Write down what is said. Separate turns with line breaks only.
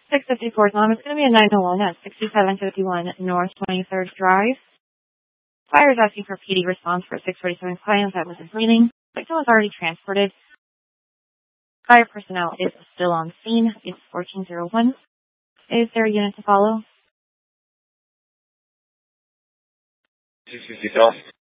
654 Tom. It's going to be a 901 at 6751 North 23rd Drive. Fire is asking for PD response for a 647 client that was bleeding. Victim was already transported. Fire personnel is still on scene. It's 1401. Is there a unit to follow?
650 Tom.